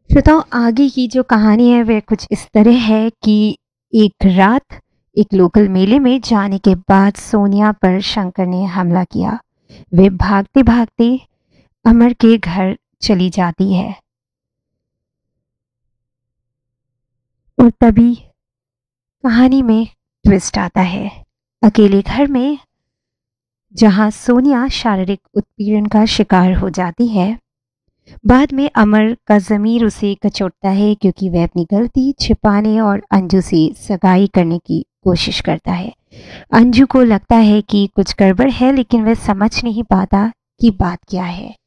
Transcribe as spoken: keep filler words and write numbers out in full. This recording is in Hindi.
श्रोताओ, आगे की जो कहानी है वह कुछ इस तरह है कि एक रात एक लोकल मेले में जाने के बाद सोनिया पर शंकर ने हमला किया। वे भागते भागते अमर के घर चली जाती है और तभी कहानी में ट्विस्ट आता है। अकेले घर में जहां सोनिया शारीरिक उत्पीड़न का शिकार हो जाती है, बाद में अमर का ज़मीर उसे कचोटता है क्योंकि वह अपनी गलती छिपाने और अंजू से सगाई करने की कोशिश करता है। अंजू को लगता है कि कुछ गड़बड़ है, लेकिन वह समझ नहीं पाता कि बात क्या है।